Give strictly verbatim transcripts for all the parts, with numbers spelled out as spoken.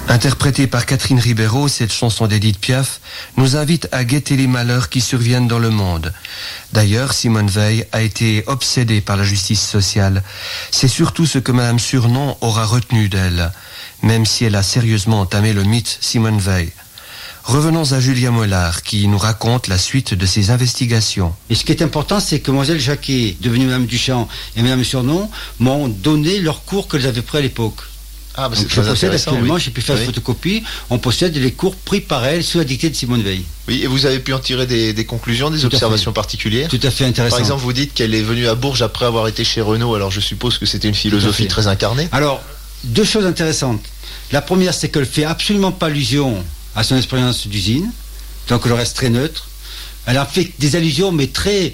Interprétée par Catherine Ribeiro, cette chanson d'Edith Piaf nous invite à guetter les malheurs qui surviennent dans le monde. D'ailleurs, Simone Veil a été obsédée par la justice sociale. C'est surtout ce que Madame Surnon aura retenu d'elle, même si elle a sérieusement entamé le mythe Simone Veil. Revenons à Julia Mollard, qui nous raconte la suite de ses investigations. Et ce qui est important, c'est que Mlle Jacquet, devenue Madame Duchamp, et Madame Surnon m'ont donné leurs cours que j'avais pris à l'époque. Ah, bah c'est Donc, très je possède intéressant. actuellement, Oui. j'ai pu faire Oui. une photocopie, on possède les cours pris par elle sous la dictée de Simone Veil. Oui, et vous avez pu en tirer des, des conclusions, des Tout à observations fait. particulières. Tout à fait intéressant. Par exemple, vous dites qu'elle est venue à Bourges après avoir été chez Renault, alors je suppose que c'était une philosophie fait. très incarnée. Alors, deux choses intéressantes. La première, c'est qu'elle fait absolument pas allusion à son expérience d'usine, donc elle reste très neutre. Elle a fait des allusions, mais très...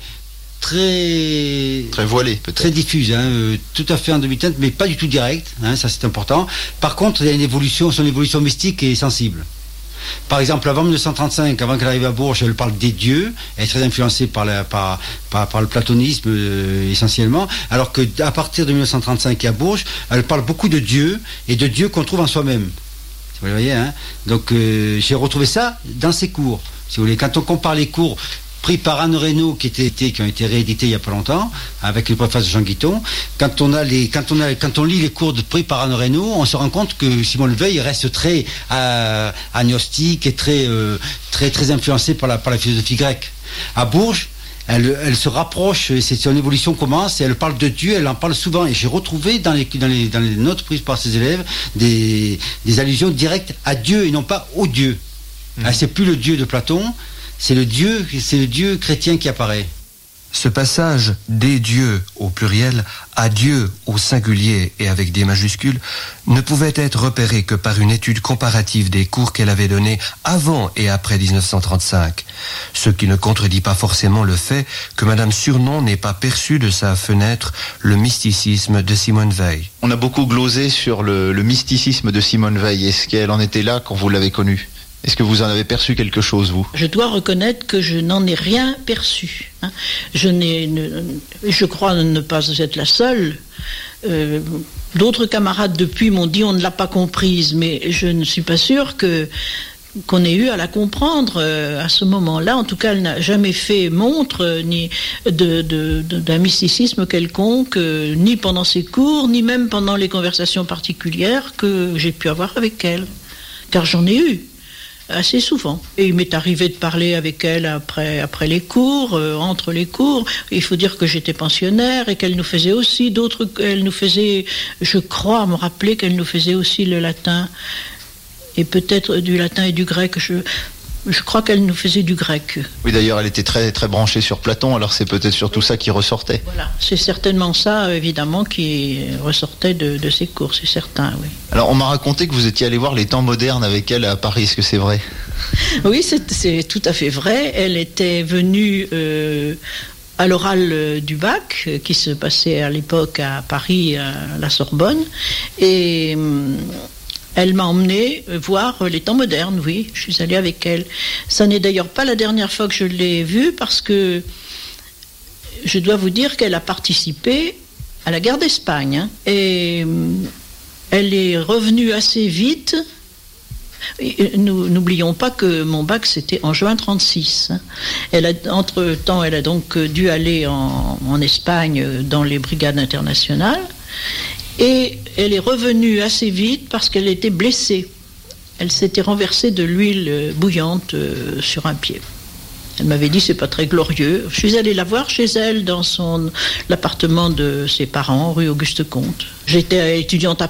très Très voilée, peut-être. très diffuse, hein, euh, tout à fait en demi-teinte, mais pas du tout direct, hein, ça c'est important. Par contre, il y a une évolution, son évolution mystique est sensible. Par exemple, avant mille neuf cent trente-cinq, avant qu'elle arrive à Bourges, elle parle des dieux, elle est très influencée par, la, par, par, par le platonisme euh, essentiellement, alors qu'à partir de mille neuf cent trente-cinq et à Bourges, elle parle beaucoup de Dieu, et de Dieu qu'on trouve en soi-même. Vous voyez, hein. Donc euh, j'ai retrouvé ça dans ses cours. Si vous voulez, quand on compare les cours pris par Anne Reynaud, qui, étaient, qui ont été réédités il n'y a pas longtemps, avec une préface de Jean Guiton, quand on, a les, quand on, a, quand on lit les cours de, pris par Anne Reynaud, on se rend compte que Simone Veil reste très euh, agnostique et très, euh, très, très influencé par la, par la philosophie grecque. À Bourges, elle, elle se rapproche, c'est son évolution commence, et elle parle de Dieu, elle en parle souvent, et j'ai retrouvé dans les, dans les, dans les notes prises par ses élèves des, des allusions directes à Dieu et non pas au Dieu. Mmh. Ah, c'est plus le Dieu de Platon, c'est le Dieu, c'est le Dieu chrétien qui apparaît. Ce passage des dieux au pluriel à Dieu au singulier et avec des majuscules ne pouvait être repéré que par une étude comparative des cours qu'elle avait donnés avant et après dix-neuf cent trente-cinq, ce qui ne contredit pas forcément le fait que Madame Surnon n'ait pas perçu de sa fenêtre le mysticisme de Simone Veil. On a beaucoup glosé sur le, le mysticisme de Simone Veil. Est-ce qu'elle en était là quand vous l'avez connue ? Est-ce que vous en avez perçu quelque chose, vous ? Je dois reconnaître que je n'en ai rien perçu. Hein. Je, n'ai, ne, je crois ne pas être la seule. Euh, d'autres camarades depuis m'ont dit on ne l'a pas comprise, mais je ne suis pas sûre que, qu'on ait eu à la comprendre euh, à ce moment-là. En tout cas, elle n'a jamais fait montre euh, ni de, de, de, d'un mysticisme quelconque, euh, ni pendant ses cours, ni même pendant les conversations particulières que j'ai pu avoir avec elle. Car j'en ai eu. Assez souvent. Et il m'est arrivé de parler avec elle après, après les cours, euh, entre les cours. Il faut dire que j'étais pensionnaire et qu'elle nous faisait aussi d'autres... Elle nous faisait, je crois me rappeler qu'elle nous faisait aussi le latin. Et peut-être du latin et du grec. Je, je crois qu'elle nous faisait du grec. Oui, d'ailleurs, elle était très, très branchée sur Platon, alors c'est peut-être surtout ça qui ressortait. Voilà, c'est certainement ça, évidemment, qui ressortait de, de ses cours, c'est certain, oui. Alors, on m'a raconté que vous étiez allé voir les temps modernes avec elle à Paris, est-ce que c'est vrai ? Oui, c'est, c'est tout à fait vrai. Elle était venue euh, à l'oral du bac, euh, qui se passait à l'époque à Paris, à la Sorbonne, et... Euh, elle m'a emmené voir les temps modernes, oui, je suis allée avec elle. Ça n'est d'ailleurs pas la dernière fois que je l'ai vue, parce que je dois vous dire qu'elle a participé à la guerre d'Espagne, hein, et elle est revenue assez vite. Et nous, n'oublions pas que mon bac c'était en juin trente-six. Hein. Elle a, entre-temps, elle a donc dû aller en, en Espagne dans les brigades internationales. Et elle est revenue assez vite parce qu'elle était blessée. Elle s'était renversée de l'huile bouillante euh, sur un pied. Elle m'avait dit c'est pas très glorieux. Je suis allée la voir chez elle dans son l'appartement de ses parents, rue Auguste Comte. J'étais étudiante à